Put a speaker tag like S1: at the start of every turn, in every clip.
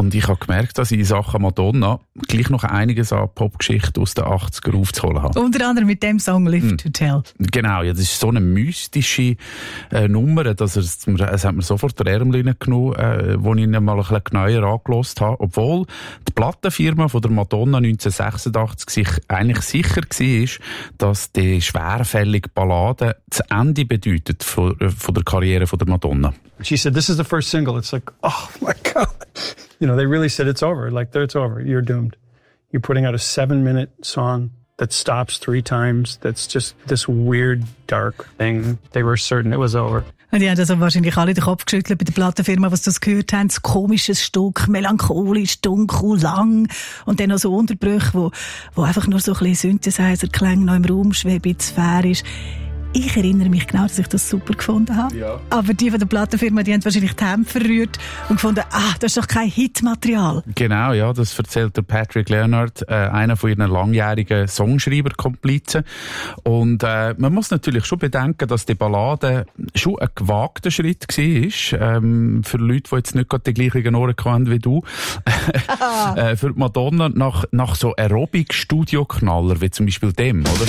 S1: Und ich habe gemerkt, dass ich in Sachen Madonna gleich noch einiges an Popgeschichte aus den 80er aufzuholen habe.
S2: Unter anderem mit dem Song Live to Tell.
S1: Genau, ja, das ist so eine mystische Nummer, dass es hat mir sofort der Ärmel genommen, wo ich ihn mal ein bisschen genauer angehört habe. Obwohl die Plattenfirma von der Madonna 1986 sich eigentlich sicher war, dass die schwerfällige Ballade das Ende bedeutet von der Karriere von der Madonna.
S3: She said, "This is the first single." It's like, oh my God. You know, they really said it's over. Like, it's over. You're doomed. You're putting out a 7-minute song that stops 3 times. That's just this weird, dark thing. They were certain it was over.
S2: Und die haben also wahrscheinlich alle den Kopf geschüttelt bei der Plattenfirma, was das gehört haben. Ein komisches Stück, melancholisch, dunkel, lang. Und dann noch so Unterbrüche, wo einfach nur so ein bisschen Synthesizer-Klänge noch im Raum schweben, sphärisch. Ich erinnere mich genau, dass ich das super gefunden habe. Ja. Aber die von der Plattenfirma, die haben wahrscheinlich die Hände verrührt und gefunden, das ist doch kein Hitmaterial.
S1: Genau, ja, das erzählt der Patrick Leonard, einer von ihren langjährigen Songschreiberkomplizen. Und man muss natürlich schon bedenken, dass die Ballade schon ein gewagter Schritt war, für Leute, die jetzt nicht gerade die gleichen Ohren hatten wie du. Für Madonna nach so Aerobic-Studio-Knaller, wie zum Beispiel dem, oder?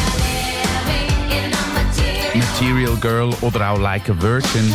S1: Material Girl oder auch Like a Virgin.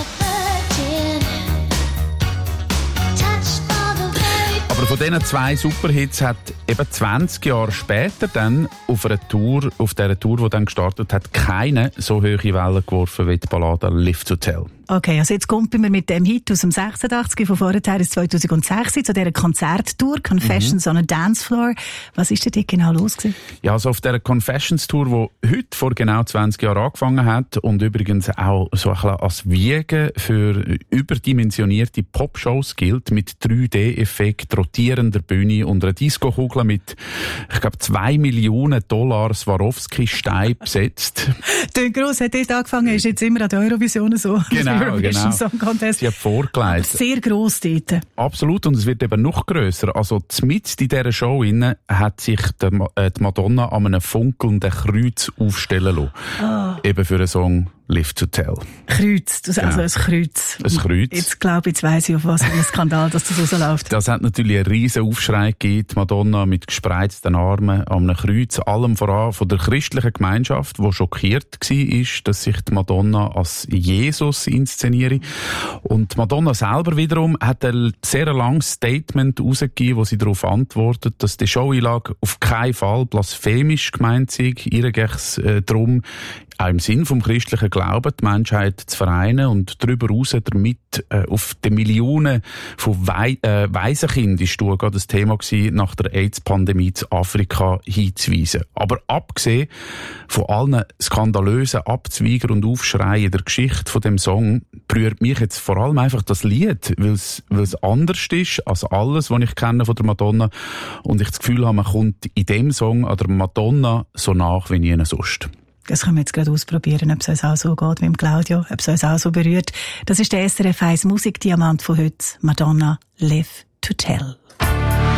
S1: Aber von diesen 2 Superhits hat eben 20 Jahre später dann auf dieser Tour, die dann gestartet hat, keine so hohe Wellen geworfen wie die Ballade Live to Tell.
S2: Okay, also jetzt kommen wir mit dem Hit aus dem 86 von vorher bis 2006 zu dieser Konzerttour Confessions on a Dance Floor. Was ist denn genau los gewesen?
S1: Ja, also auf dieser Confessions-Tour, die heute vor genau 20 Jahren angefangen hat und übrigens auch so ein bisschen als Wiege für überdimensionierte Popshows gilt, mit 3D-Effekt, rotierender Bühne und einer Disco-Kugel mit, ich glaube, $2 Millionen Swarovski-Stein besetzt.
S2: Der Gross hat dort angefangen, ist jetzt immer an der Eurovision so.
S1: Genau.
S2: Song Contest.
S1: Sie hat vorgelegt.
S2: Sehr gross dort.
S1: Absolut, und es wird eben noch grösser. Also mitten in dieser Show hat sich die Madonna an einem funkelnden Kreuz aufstellen lassen. Eben für einen Song Live to Tell.
S2: Kreuz, also ein Kreuz.
S1: Ein Kreuz.
S2: Jetzt weiss ich, auf was für ein Skandal dass das rausläuft.
S1: Das hat natürlich einen riesen Aufschrei gegeben. Die Madonna mit gespreizten Armen an einem Kreuz. Allem voran von der christlichen Gemeinschaft, die schockiert war, dass sich die Madonna als Jesus inszeniere. Und die Madonna selber wiederum hat ein sehr langes Statement rausgegeben, wo sie darauf antwortet, dass die Showeinlage auf keinen Fall blasphemisch gemeint sei. Ihr geht es darum, auch im Sinn vom christlichen Glauben, die Menschheit zu vereinen und darüber hinaus damit auf die Millionen von Waisenkindern ist gerade das Thema gewesen, nach der AIDS-Pandemie zu Afrika hinzuweisen. Aber abgesehen von allen skandalösen Abzweiger und Aufschreien der Geschichte von dem Song, berührt mich jetzt vor allem einfach das Lied, weil es anders ist als alles, was ich kenne von der Madonna, und ich das Gefühl habe, man kommt in dem Song an der Madonna so nach wie nie sonst.
S2: Das können wir jetzt gerade ausprobieren, ob es uns auch so geht wie im Claudio, ob es uns auch so berührt. Das ist der SRF 1 Musikdiamant von heute, Madonna Live to Tell.